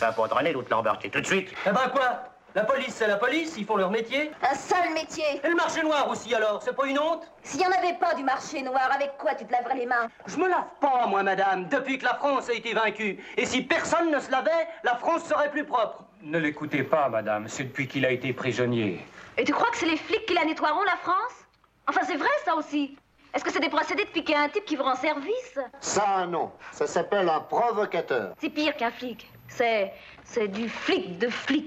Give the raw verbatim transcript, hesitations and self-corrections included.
ça va pas traîner, l'autre l'embarquer tout de suite. Eh ben quoi? La police, c'est la police, ils font leur métier. Un sale métier. Et le marché noir aussi, alors, c'est pas une honte? S'il n'y en avait pas du marché noir, avec quoi tu te laverais les mains? Je me lave pas, moi, madame, depuis que la France a été vaincue. Et si personne ne se lavait, la France serait plus propre. Ne l'écoutez pas, madame, c'est depuis qu'il a été prisonnier. Et tu crois que c'est les flics qui la nettoieront, la France? Enfin, c'est vrai, ça aussi. Est-ce que c'est des procédés de piquer un type qui vous rend service? Ça, non. Ça s'appelle un provocateur. C'est pire qu'un flic. C'est... c'est du flic de flic.